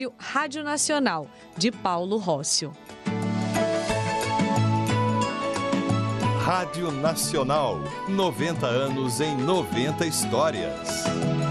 Rádio Nacional, de Paulo Rócio. Rádio Nacional, 90 anos em 90 histórias.